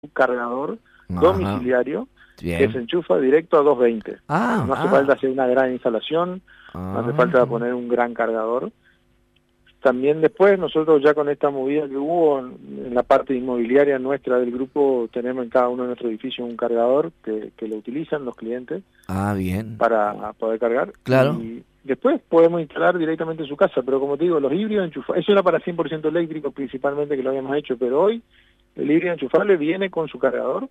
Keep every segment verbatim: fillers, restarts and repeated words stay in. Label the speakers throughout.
Speaker 1: un cargador
Speaker 2: Ajá.
Speaker 1: domiciliario
Speaker 2: Bien.
Speaker 1: que se enchufa directo a doscientos veinte.
Speaker 2: Ah,
Speaker 1: no hace
Speaker 2: ah.
Speaker 1: falta hacer una gran instalación,
Speaker 2: Ah.
Speaker 1: no hace falta poner un gran cargador. También después nosotros ya con esta movida que hubo en, en la parte inmobiliaria nuestra del grupo, tenemos en cada uno de nuestros edificios un cargador que, que lo utilizan los clientes
Speaker 2: Ah, bien.
Speaker 1: para poder cargar.
Speaker 2: Claro.
Speaker 1: Y después podemos instalar directamente en su casa, pero como te digo, los híbridos enchufables, eso era para cien por ciento eléctrico principalmente que lo habíamos hecho, pero hoy el híbrido enchufable viene con su cargador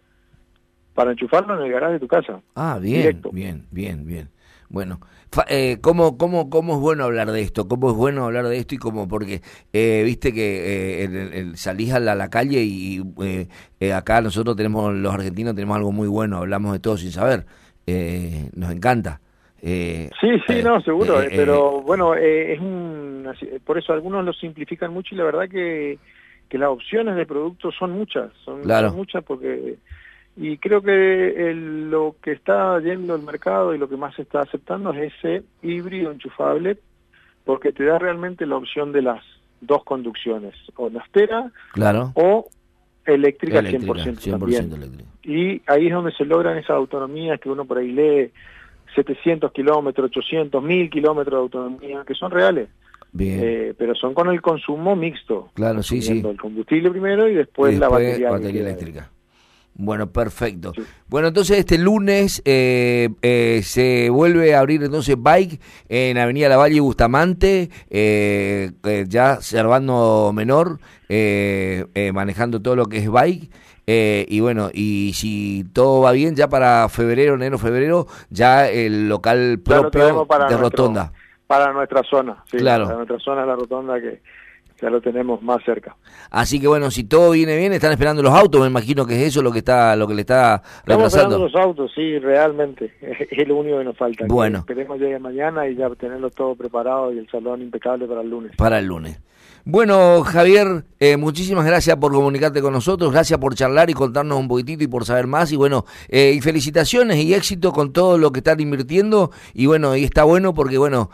Speaker 1: para enchufarlo en el garaje de tu casa.
Speaker 2: Ah, bien,
Speaker 1: directo.
Speaker 2: bien, bien, bien. Bueno, fa, eh, ¿cómo, cómo, ¿cómo es bueno hablar de esto? ¿Cómo es bueno hablar de esto? Y como porque, eh, viste que eh, el, el, salís a la, a la calle y eh, eh, acá nosotros tenemos, los argentinos tenemos algo muy bueno, hablamos de todo sin saber, eh, nos encanta. Eh,
Speaker 1: sí, sí,
Speaker 2: eh,
Speaker 1: no, seguro,
Speaker 2: eh,
Speaker 1: eh, pero
Speaker 2: eh,
Speaker 1: bueno, eh, es un, por eso algunos lo simplifican mucho y la verdad que, que las opciones de productos son muchas, son,
Speaker 2: Claro.
Speaker 1: son muchas porque... Y creo que el, lo que está yendo el mercado y lo que más se está aceptando es ese híbrido enchufable, porque te da realmente la opción de las dos conducciones, o naftalera
Speaker 2: claro.
Speaker 1: o eléctrica,
Speaker 2: Eléctrica,
Speaker 1: cien por ciento,
Speaker 2: cien por ciento
Speaker 1: también.
Speaker 2: eléctrica.
Speaker 1: Y ahí es donde se logran esas autonomías que uno por ahí lee, setecientos kilómetros, ochocientos, mil kilómetros de autonomía, que son reales.
Speaker 2: Bien.
Speaker 1: Eh, pero son con el consumo mixto.
Speaker 2: Claro, sí, sí.
Speaker 1: El combustible primero y después,
Speaker 2: y después
Speaker 1: la batería,
Speaker 2: batería eléctrica. Bueno, perfecto.
Speaker 1: Sí.
Speaker 2: Bueno, entonces este lunes eh, eh, se vuelve a abrir entonces Bike en Avenida Lavalle y Bustamante, eh, eh, ya Servando Menor, eh, eh, manejando todo lo que es Bike. Eh, y bueno, y si todo va bien, ya para febrero, enero, febrero, ya el local propio
Speaker 1: para
Speaker 2: de
Speaker 1: nuestro,
Speaker 2: Rotonda.
Speaker 1: Para nuestra zona, sí,
Speaker 2: claro.
Speaker 1: Para nuestra zona, la Rotonda, que ya lo tenemos más cerca.
Speaker 2: Así que bueno, si todo viene bien, están esperando los autos, me imagino que es eso lo que está, lo que le está retrasando.
Speaker 1: Estamos esperando los autos, sí, realmente, es lo único que nos falta.
Speaker 2: Bueno.
Speaker 1: Que esperemos llegue mañana y ya tenerlo todo preparado y el salón impecable para el lunes.
Speaker 2: Para el lunes. Bueno, Javier, eh, muchísimas gracias por comunicarte con nosotros, gracias por charlar y contarnos un poquitito y por saber más, y bueno, eh, y felicitaciones y éxito con todo lo que están invirtiendo, y bueno, y está bueno porque bueno,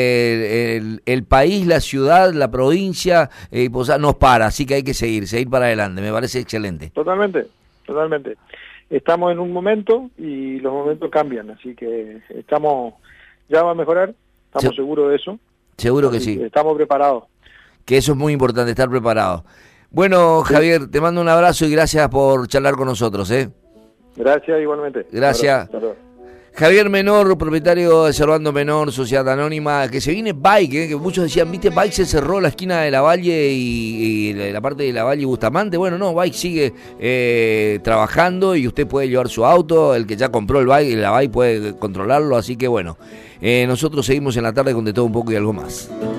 Speaker 2: eh, el, el país, la ciudad, la provincia, eh, pues, nos para, así que hay que seguir, seguir para adelante, me parece excelente.
Speaker 1: Totalmente, totalmente. Estamos en un momento y los momentos cambian, así que estamos, ya va a mejorar, estamos
Speaker 2: Se,
Speaker 1: seguros de eso.
Speaker 2: Seguro
Speaker 1: así
Speaker 2: que sí.
Speaker 1: Que estamos preparados.
Speaker 2: Que eso es muy importante, estar preparado. Bueno, sí. Javier, te mando un abrazo y gracias por charlar con nosotros, ¿eh?
Speaker 1: Gracias, igualmente.
Speaker 2: Gracias. Hasta luego. Javier Menor, propietario de Servando Menor, Sociedad Anónima, que se viene Bike, ¿eh? Que muchos decían, viste, Bike se cerró la esquina de la Valle y, y la parte de la Valle y Bustamante. Bueno, no, Bike sigue eh, trabajando y usted puede llevar su auto, el que ya compró el Bike, la Bike puede controlarlo, así que bueno, eh, nosotros seguimos en la tarde con de todo un poco y algo más.